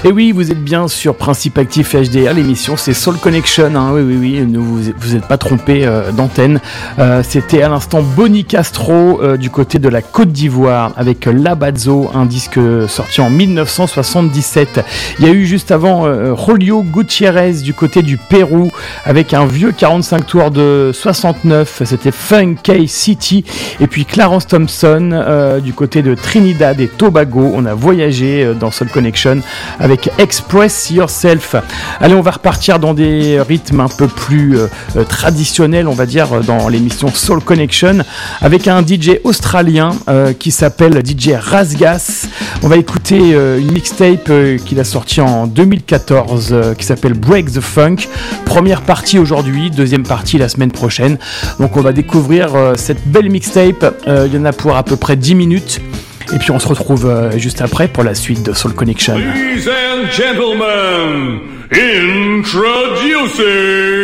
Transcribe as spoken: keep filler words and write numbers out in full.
Et oui, vous êtes bien sur Principe Actif H D R, l'émission c'est Soul Connection, hein, oui oui oui, ne vous vous êtes pas trompé euh, d'antenne. Euh, c'était à l'instant Bonnie Castro euh, du côté de la Côte d'Ivoire avec Labazzo, un disque sorti en dix-neuf cent soixante-dix-sept. Il y a eu juste avant euh, Julio Gutiérrez du côté du Pérou avec un vieux quarante-cinq tours de soixante-neuf, c'était Funky City. Et puis Clarence Thompson euh, du côté de Trinidad et Tobago. On a voyagé euh, dans Soul Connection avec Express Yourself. Allez, on va repartir dans des rythmes un peu plus euh, euh, traditionnels, on va dire, dans l'émission Soul Connection, avec un D J australien euh, qui s'appelle D J Razgas. On va écouter euh, une mixtape euh, qu'il a sortie en deux mille quatorze euh, qui s'appelle Break the Funk. Première partie aujourd'hui, deuxième partie la semaine prochaine. Donc on va découvrir euh, cette belle mixtape. Euh, il y en a pour à peu près dix minutes. Et puis on se retrouve euh, juste après pour la suite de Soul Connection. Ladies and gentlemen, introducing